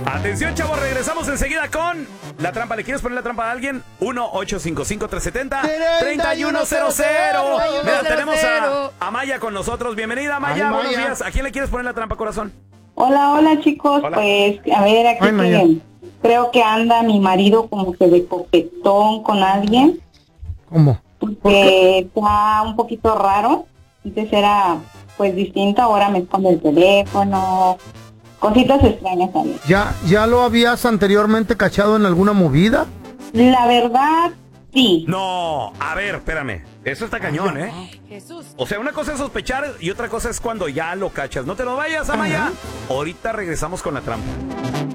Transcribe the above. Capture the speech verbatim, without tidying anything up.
Atención, chavos, regresamos enseguida con la trampa. ¿Le quieres poner la trampa a alguien? uno ocho cinco cinco, tres siete cero, tres uno cero cero. Mira, tenemos a, a Maya con nosotros. Bienvenida, Maya. Ay, buenos Maya. días. ¿A quién le quieres poner la trampa, corazón? Hola, hola, chicos. Hola. Pues, a ver, aquí Ay, que creo que anda mi marido como que de coquetón con alguien. ¿Cómo? Porque está un poquito raro. Antes era, pues, distinto. Ahora me esconde el teléfono. Cositas extrañas también. ¿Ya, ¿Ya lo habías anteriormente cachado en alguna movida? La verdad, sí. No, a ver, espérame. Eso está cañón, ¿eh? O sea, una cosa es sospechar y otra cosa es cuando ya lo cachas. No te lo vayas, Amaya. Ahorita regresamos con la trampa.